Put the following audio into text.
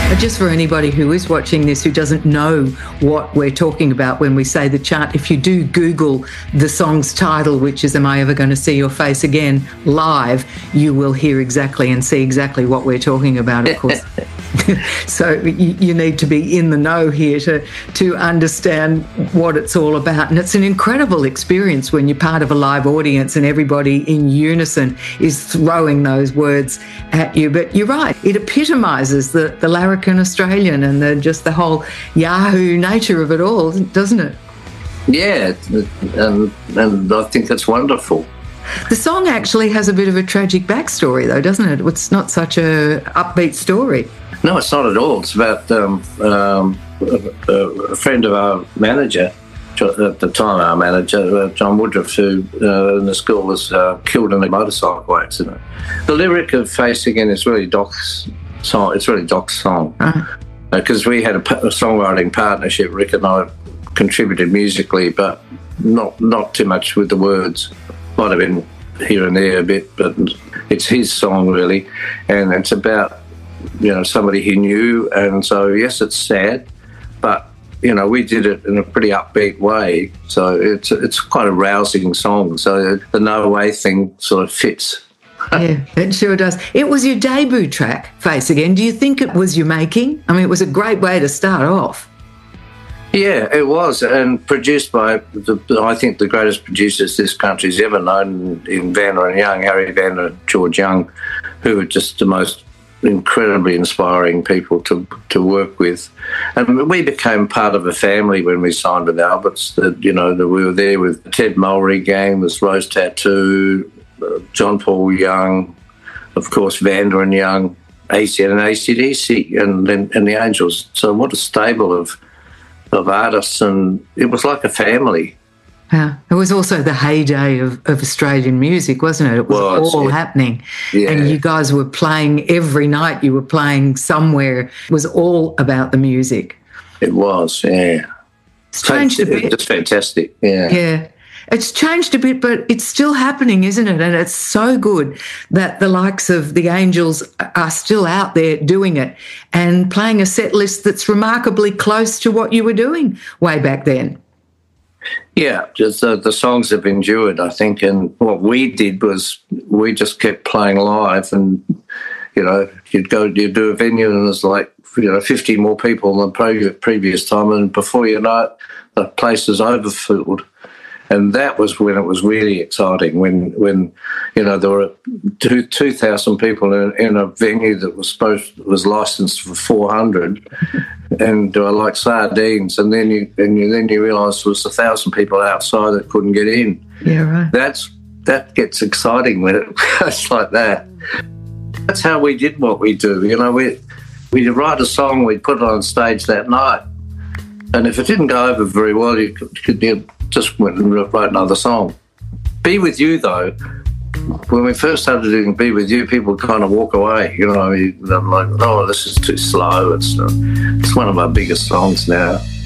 Just for anybody who is watching this who doesn't know what we're talking about when we say the chart, if you do Google the song's title, which is Am I Ever Going to See Your Face Again, live, you will hear exactly and see exactly what we're talking about, of course. So you need to be in the know here to understand what it's all about. And it's an incredible experience when you're part of a live audience and everybody in unison is throwing those words at you. But you're right, it epitomises the larrikin Australian and just the whole Yahoo nature of it all, doesn't it? Yeah, and I think that's wonderful. The song actually has a bit of a tragic backstory, though, doesn't it? It's not such a upbeat story. No, it's not at all. It's about a friend of our manager, at the time our manager, John Woodruff, who in the school was killed in a motorcycle accident. The lyric of Face Again is really Doc's song. It's really Doc's song. Because we had a songwriting partnership. Rick and I contributed musically, but not too much with the words. Might have been here and there a bit, but it's his song really, and it's about somebody he knew, and so yes, it's sad, but we did it in a pretty upbeat way, so it's quite a rousing song. So the No Way thing sort of fits. Yeah, it sure does. It was your debut track, Face Again. Do you think it was your making? I mean, it was a great way to start off. Yeah, it was, and produced by, I think, the greatest producers this country's ever known in Vander and Young, Harry Vander and George Young, who are just the most incredibly inspiring people to work with. And we became part of a family when we signed with Alberts. We were there with Ted Mulry Gang, with Rose Tattoo, John Paul Young, of course, Vander and Young, AC/DC, and the Angels. So what a stable of artists, and it was like a family. Yeah. It was also the heyday of Australian music, wasn't it? It was all happening. Yeah. And you guys were playing every night. You were playing somewhere. It was all about the music. It was, yeah. It's changed a bit. It's fantastic, yeah. Yeah. It's changed a bit, but it's still happening, isn't it? And it's so good that the likes of the Angels are still out there doing it and playing a set list that's remarkably close to what you were doing way back then. Yeah, just the songs have endured, I think. And what we did was we just kept playing live, and you'd do a venue and there's like 50 more people than the previous time, and before you know it, the place was overfilled. And that was when it was really exciting, when there were 2,000 people in a venue that was licensed for 400, and they were like sardines. And then you realise there was 1,000 people outside that couldn't get in. Yeah, right. That gets exciting when it goes like that. That's how we did what we do. We'd write a song, we'd put it on stage that night, and if it didn't go over very well, you could just went and wrote another song. Be With You, though, when we first started doing Be With You, people would kind of walk away. I'm like, oh, this is too slow. It's one of our biggest songs now.